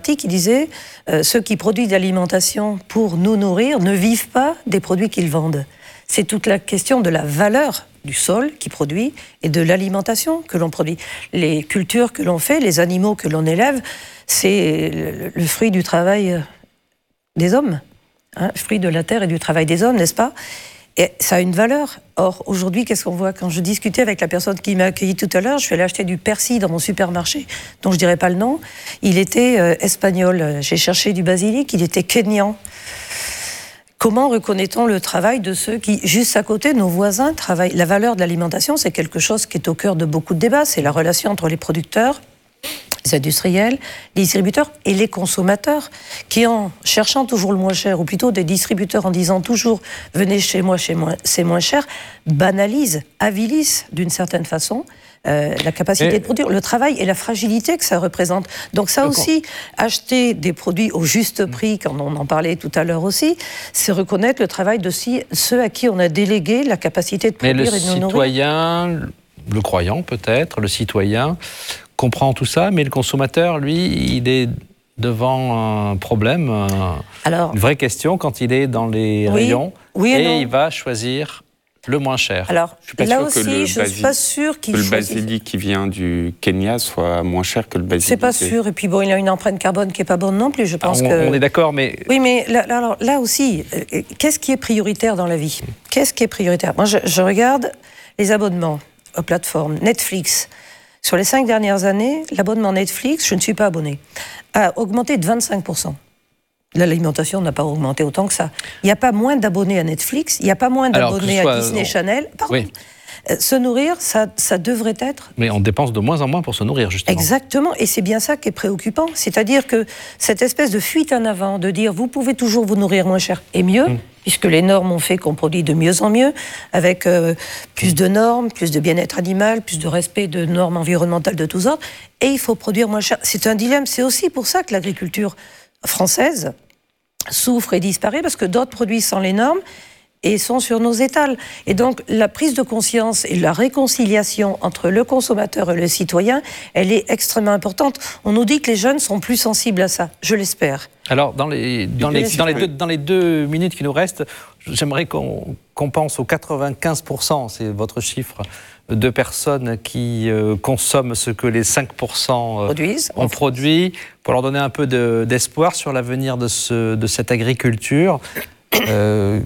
article qui disait ceux qui produisent de l'alimentation pour nous nourrir ne vivent pas des produits qu'ils vendent. C'est toute la question de la valeur du sol qui produit et de l'alimentation que l'on produit. Les cultures que l'on fait, les animaux que l'on élève, c'est le fruit du travail des hommes, le fruit de la terre et du travail des hommes, n'est-ce pas ? Et ça a une valeur. Or, aujourd'hui, qu'est-ce qu'on voit ? Quand je discutais avec la personne qui m'a accueilli tout à l'heure, je suis allée acheter du persil dans mon supermarché, dont je ne dirai pas le nom. Il était espagnol. J'ai cherché du basilic, il était kényan. Comment reconnaît-on le travail de ceux qui, juste à côté, nos voisins, travaillent ? La valeur de l'alimentation, c'est quelque chose qui est au cœur de beaucoup de débats. C'est la relation entre les producteurs, les industriels, les distributeurs et les consommateurs qui, en cherchant toujours le moins cher, ou plutôt des distributeurs en disant toujours « venez chez moi, c'est moins cher », banalisent, avilissent d'une certaine façon la capacité de produire, le travail et la fragilité que ça représente. Donc ça aussi, acheter des produits au juste prix, quand on en parlait tout à l'heure aussi, c'est reconnaître le travail de ceux à qui on a délégué la capacité de produire et de nous nourrir. Mais le citoyen, le croyant peut-être, le citoyen comprend tout ça, mais le consommateur, lui, il est devant un problème, une vraie question quand il est dans les rayons et il va choisir le moins cher. Alors, là aussi, je ne suis pas sûre qu'il le basilic qui vient du Kenya soit moins cher que le basilic. C'est pas sûr. Et puis bon, il a une empreinte carbone qui n'est pas bonne non plus, je pense. On est d'accord, mais... Oui, mais là aussi, qu'est-ce qui est prioritaire dans la vie ? Qu'est-ce qui est prioritaire ? Moi, je regarde les abonnements aux plateformes, Netflix. Sur les 5 dernières années, l'abonnement Netflix, je ne suis pas abonné, a augmenté de 25%. L'alimentation n'a pas augmenté autant que ça. Il n'y a pas moins d'abonnés à Netflix, il n'y a pas moins d'abonnés à Disney Channel. Pardon. Oui. Se nourrir, ça devrait être... Mais on dépense de moins en moins pour se nourrir, justement. Exactement, et c'est bien ça qui est préoccupant. C'est-à-dire que cette espèce de fuite en avant, de dire vous pouvez toujours vous nourrir moins cher et mieux, puisque les normes ont fait qu'on produit de mieux en mieux, avec plus de normes, plus de bien-être animal, plus de respect de normes environnementales de tous ordres, et il faut produire moins cher. C'est un dilemme, c'est aussi pour ça que l'agriculture française souffre et disparaît, parce que d'autres produisent sans les normes, et sont sur nos étals. Et donc, la prise de conscience et la réconciliation entre le consommateur et le citoyen, elle est extrêmement importante. On nous dit que les jeunes sont plus sensibles à ça. Je l'espère. Alors, dans les 2 minutes qui nous restent, j'aimerais qu'on pense aux 95%, c'est votre chiffre, de personnes qui consomment ce que les 5% ont produit, pour leur donner un peu d'espoir sur l'avenir de cette agriculture. Où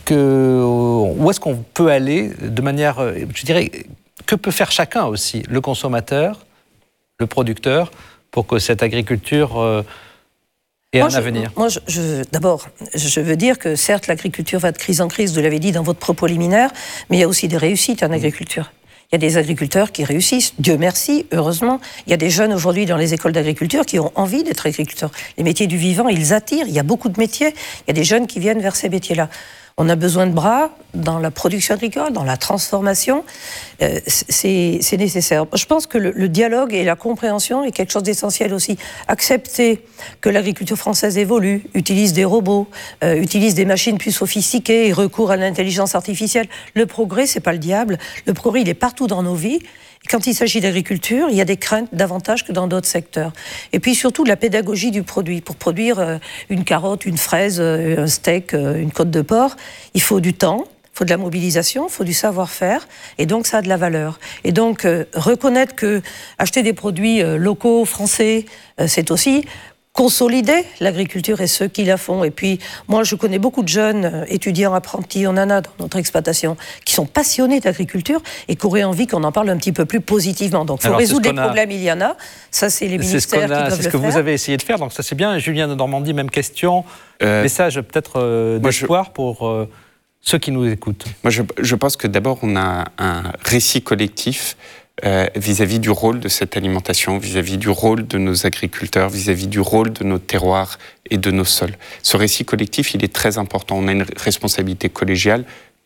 est-ce qu'on peut aller de manière, je dirais, que peut faire chacun aussi, le consommateur, le producteur, pour que cette agriculture ait un avenir ? D'abord, je veux dire que certes, l'agriculture va de crise en crise, vous l'avez dit dans votre propos liminaire, mais il y a aussi des réussites en agriculture. Il y a des agriculteurs qui réussissent, Dieu merci, heureusement. Il y a des jeunes aujourd'hui dans les écoles d'agriculture qui ont envie d'être agriculteurs. Les métiers du vivant, ils attirent, il y a beaucoup de métiers. Il y a des jeunes qui viennent vers ces métiers-là. On a besoin de bras dans la production agricole, dans la transformation. C'est nécessaire. Je pense que le dialogue et la compréhension est quelque chose d'essentiel aussi. Accepter que l'agriculture française évolue, utilise des robots, utilise des machines plus sophistiquées et recourt à l'intelligence artificielle. Le progrès, c'est pas le diable. Le progrès, il est partout dans nos vies. Et quand il s'agit d'agriculture, il y a des craintes davantage que dans d'autres secteurs. Et puis surtout la pédagogie du produit. Pour produire une carotte, une fraise, un steak, une côte de porc, il faut du temps, il faut de la mobilisation, il faut du savoir-faire, et donc ça a de la valeur. Et donc reconnaître que acheter des produits locaux, français, c'est aussi consolider l'agriculture et ceux qui la font. Et puis, moi, je connais beaucoup de jeunes étudiants, apprentis, on en a dans notre exploitation, qui sont passionnés d'agriculture et qui auraient envie qu'on en parle un petit peu plus positivement. Donc, il faut résoudre les problèmes, il y en a. Ça, c'est les ministères qui doivent le faire. C'est ce que vous avez essayé de faire, donc ça c'est bien. Julien de Normandie, même question. Message peut-être d'espoir pour ceux qui nous écoutent. Moi, je pense que d'abord, on a un récit collectif vis-à-vis du rôle de cette alimentation, vis-à-vis du rôle de nos agriculteurs, vis-à-vis du rôle de nos terroirs et de nos sols. Ce récit collectif, il est très important. On a une responsabilité collégiale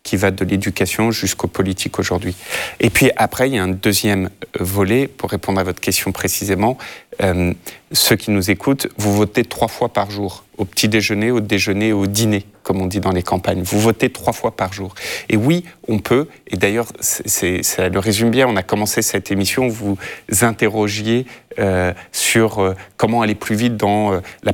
qui va de l'éducation jusqu'aux politiques aujourd'hui. Et puis après, il y a un deuxième volet, pour répondre à votre question précisément. Ceux qui nous écoutent, vous votez 3 fois par jour, au petit déjeuner, au déjeuner et au dîner, comme on dit dans les campagnes. Vous votez 3 fois par jour. Et oui, on peut, et d'ailleurs, ça le résume bien, on a commencé cette émission, vous interrogiez sur comment aller plus vite dans la